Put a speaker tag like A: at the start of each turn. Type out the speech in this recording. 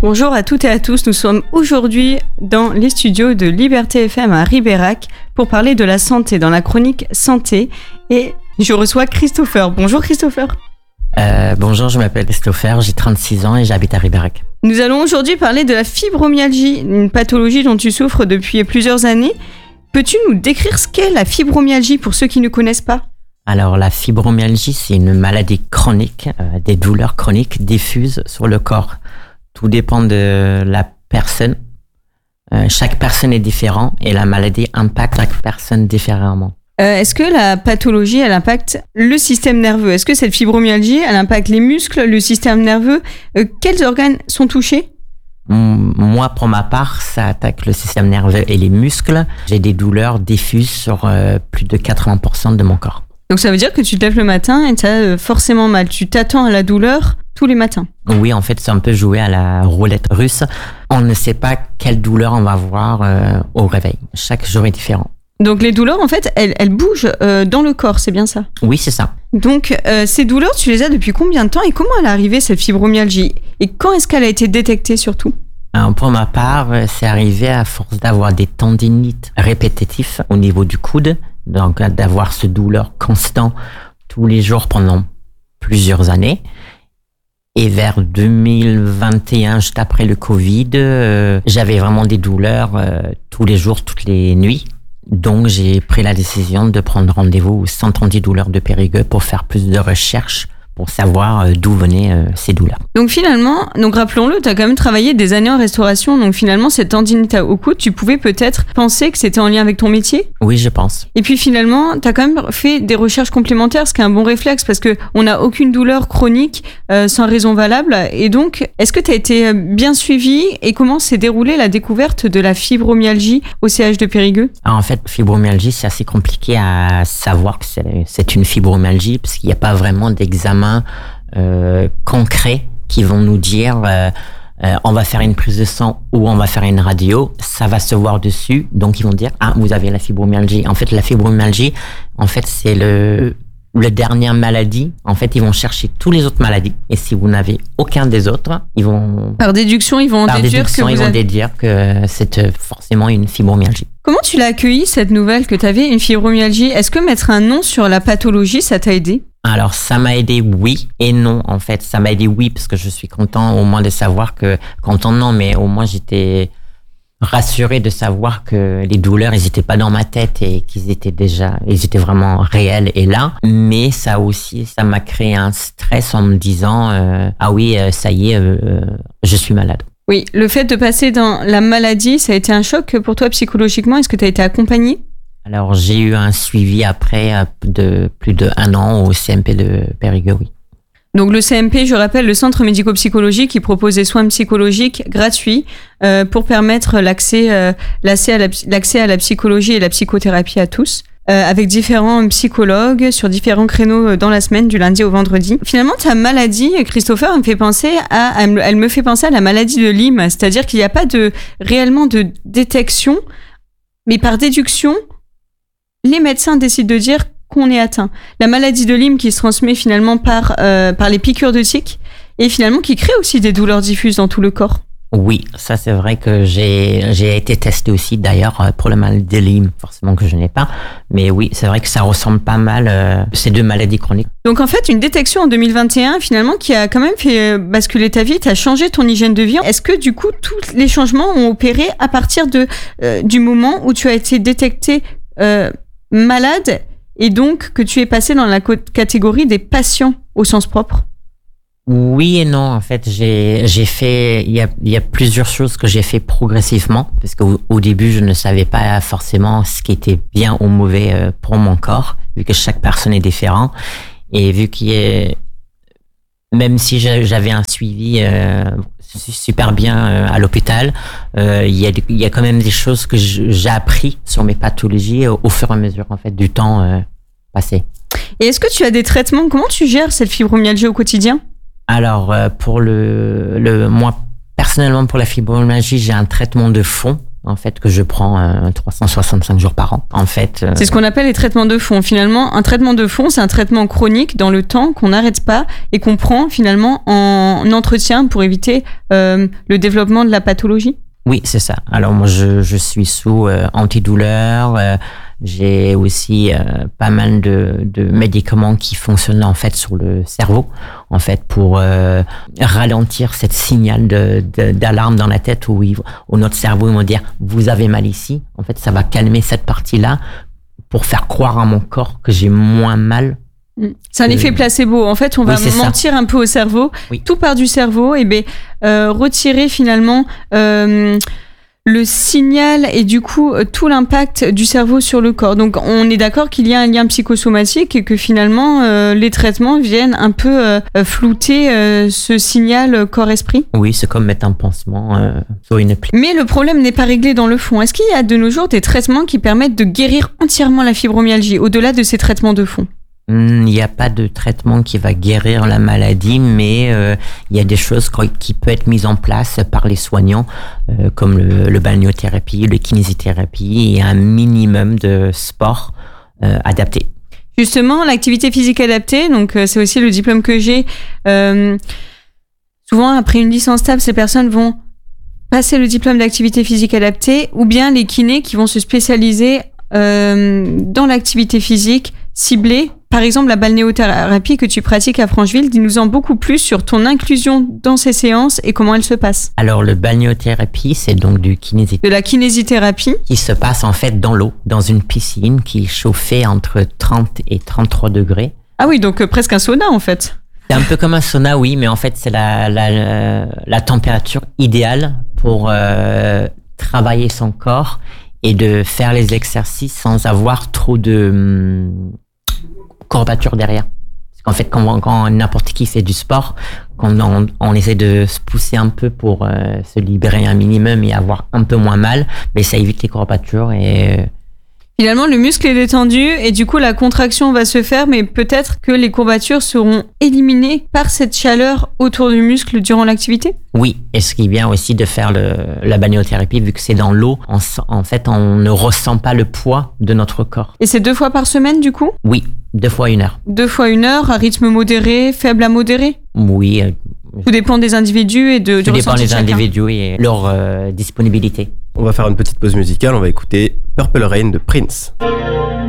A: Bonjour à toutes et à tous, nous sommes aujourd'hui dans les studios de Liberté FM à Ribérac pour parler de la santé dans la chronique santé et je reçois Christopher. Bonjour Christopher.
B: Bonjour, je m'appelle Christopher, j'ai 36 ans et j'habite à Ribérac.
A: Nous allons aujourd'hui parler de la fibromyalgie, une pathologie dont tu souffres depuis plusieurs années. Peux-tu nous décrire ce qu'est la fibromyalgie pour ceux qui ne connaissent pas ?
B: Alors la fibromyalgie, c'est une maladie chronique, des douleurs chroniques diffuses sur le corps. Tout dépend de la personne. Chaque personne est différente et la maladie impacte chaque personne différemment.
A: Est-ce que la pathologie, elle impacte le système nerveux ? Est-ce que cette fibromyalgie, elle impacte les muscles, le système nerveux ? Quels organes sont touchés ?
B: Moi, pour ma part, ça attaque le système nerveux et les muscles. J'ai des douleurs diffuses sur plus de 80% de mon corps.
A: Donc ça veut dire que tu te lèves le matin et tu as forcément mal. Tu t'attends à la douleur tous les matins.
B: Oui, en fait, c'est un peu jouer à la roulette russe. On ne sait pas quelle douleur on va avoir au réveil. Chaque jour est différent.
A: Donc les douleurs, en fait, elles bougent dans le corps, c'est bien ça ?
B: Oui, c'est ça.
A: Donc ces douleurs, tu les as depuis combien de temps et comment elle est arrivée, cette fibromyalgie ? Et quand est-ce qu'elle a été détectée surtout ?
B: Pour ma part, c'est arrivé à force d'avoir des tendinites répétitifs au niveau du coude, donc d'avoir ce douleur constant tous les jours pendant plusieurs années. Et vers 2021, juste après le Covid, j'avais vraiment des douleurs tous les jours, toutes les nuits. Donc, j'ai pris la décision de prendre rendez-vous au centre antidouleur de Périgueux pour faire plus de recherches pour savoir d'où venaient ces douleurs.
A: Donc finalement, rappelons-le, tu as quand même travaillé des années en restauration. Donc finalement, cette tendinite au coude, tu pouvais peut-être penser que c'était en lien avec ton métier ?
B: Oui, je pense.
A: Et puis finalement, tu as quand même fait des recherches complémentaires, ce qui est un bon réflexe parce qu'on n'a aucune douleur chronique sans raison valable. Et donc, est-ce que tu as été bien suivi et comment s'est déroulée la découverte de la fibromyalgie au CH de Périgueux ?
B: Alors, en fait, fibromyalgie, c'est assez compliqué à savoir que c'est une fibromyalgie parce qu'il n'y a pas vraiment d'examen concrets qui vont nous dire on va faire une prise de sang ou on va faire une radio, ça va se voir dessus, donc ils vont dire vous avez la fibromyalgie. En fait, la fibromyalgie, c'est le dernière maladie. En fait, ils vont chercher toutes les autres maladies et si vous n'avez aucun des autres, ils vont
A: par déduction ils vont
B: déduire que c'est forcément une fibromyalgie.
A: Comment tu l'as accueilli cette nouvelle que tu avais une fibromyalgie ? Est-ce que mettre un nom sur la pathologie, ça t'a aidé ?
B: Alors, ça m'a aidé, oui et non. En fait, ça m'a aidé, oui, parce que je suis content au moins de savoir que... Content, non, mais au moins j'étais rassuré de savoir que les douleurs, ils étaient pas dans ma tête et qu'ils étaient vraiment réels et là. Mais ça m'a créé un stress en me disant, ça y est, je suis malade.
A: Oui, le fait de passer dans la maladie, ça a été un choc pour toi psychologiquement. Est-ce que tu as été accompagné ?
B: Alors, j'ai eu un suivi après de plus d'1 an au CMP de Périgueux, oui.
A: Donc, le CMP, je rappelle, le centre médico-psychologique qui propose des soins psychologiques gratuits pour permettre l'accès à la psychologie et la psychothérapie à tous, avec différents psychologues sur différents créneaux dans la semaine, du lundi au vendredi. Finalement, ta maladie, Christopher, elle me fait penser à la maladie de Lyme, c'est-à-dire qu'il n'y a pas réellement de détection, mais par déduction, les médecins décident de dire qu'on est atteint. La maladie de Lyme qui se transmet finalement par les piqûres de tiques et finalement qui crée aussi des douleurs diffuses dans tout le corps.
B: Oui, ça c'est vrai que j'ai été testé aussi d'ailleurs pour la maladie de Lyme, forcément que je n'ai pas. Mais oui, c'est vrai que ça ressemble pas mal ces deux maladies chroniques.
A: Donc en fait, une détection en 2021 finalement qui a quand même fait basculer ta vie, t'as changé ton hygiène de vie. Est-ce que du coup, tous les changements ont opéré à partir du moment où tu as été détecté malade et donc que tu es passé dans la catégorie des patients au sens propre ?
B: Oui et non, en fait, il y a plusieurs choses que j'ai fait progressivement parce qu'au début, je ne savais pas forcément ce qui était bien ou mauvais pour mon corps, vu que chaque personne est différente et vu même si j'avais un suivi super bien à l'hôpital, il y a quand même des choses que j'ai appris sur mes pathologies au fur et à mesure en fait du temps passé.
A: Et est-ce que tu as des traitements ? Comment tu gères cette fibromyalgie au quotidien ?
B: Alors pour moi personnellement pour la fibromyalgie, j'ai un traitement de fond en fait, que je prends 365 jours par an. En fait,
A: c'est ce qu'on appelle les traitements de fond. Finalement, un traitement de fond, c'est un traitement chronique dans le temps qu'on n'arrête pas et qu'on prend finalement en entretien pour éviter le développement de la pathologie.
B: Oui, c'est ça. Alors moi, je suis sous antidouleur. J'ai aussi pas mal de médicaments qui fonctionnent en fait sur le cerveau, en fait pour ralentir cette signal d'alarme dans la tête où notre cerveau il va dire vous avez mal ici. En fait, ça va calmer cette partie-là pour faire croire à mon corps que j'ai moins mal.
A: C'est un effet placebo. En fait, on va mentir un peu au cerveau. Oui. Tout part du cerveau et retirer finalement le signal et du coup tout l'impact du cerveau sur le corps. Donc on est d'accord qu'il y a un lien psychosomatique et que finalement les traitements viennent un peu flouter ce signal corps-esprit.
B: Oui, c'est comme mettre un pansement sur une plaie.
A: Mais le problème n'est pas réglé dans le fond. Est-ce qu'il y a de nos jours des traitements qui permettent de guérir entièrement la fibromyalgie au-delà de ces traitements de fond ?
B: Il n'y a pas de traitement qui va guérir la maladie, mais il y a des choses qui peuvent être mises en place par les soignants, comme le balnéothérapie, le kinésithérapie et un minimum de sport adapté.
A: Justement, l'activité physique adaptée, donc c'est aussi le diplôme que j'ai. Souvent, après une licence stable, ces personnes vont passer le diplôme d'activité physique adaptée, ou bien les kinés qui vont se spécialiser dans l'activité physique ciblée. Par exemple, la balnéothérapie que tu pratiques à Francheville, dis-nous-en beaucoup plus sur ton inclusion dans ces séances et comment elle se passe.
B: Alors, le balnéothérapie, c'est donc de
A: la kinésithérapie
B: qui se passe en fait dans l'eau, dans une piscine qui est chauffée entre 30 et 33 degrés.
A: Ah oui, donc presque un sauna en fait.
B: C'est un peu comme un sauna, oui, mais en fait, c'est la température idéale pour travailler son corps et de faire les exercices sans avoir trop de courbature derrière. Parce qu'en fait, quand n'importe qui fait du sport, quand on essaie de se pousser un peu pour se libérer un minimum et avoir un peu moins mal, mais ça évite les courbatures et...
A: Finalement, le muscle est détendu et du coup, la contraction va se faire, mais peut-être que les courbatures seront éliminées par cette chaleur autour du muscle durant l'activité ?
B: Oui, et ce qui est bien aussi de faire la balnéothérapie, vu que c'est dans l'eau, en fait, on ne ressent pas le poids de notre corps.
A: Et c'est 2 fois par semaine, du coup ?
B: Oui, 2 fois 1 heure.
A: 2 fois 1 heure, à rythme modéré, faible à modéré ?
B: Oui.
A: Tout dépend des individus et du ressenti de chacun. Tout dépend des
B: individus et leur disponibilité.
C: On va faire une petite pause musicale, on va écouter Purple Rain de Prince.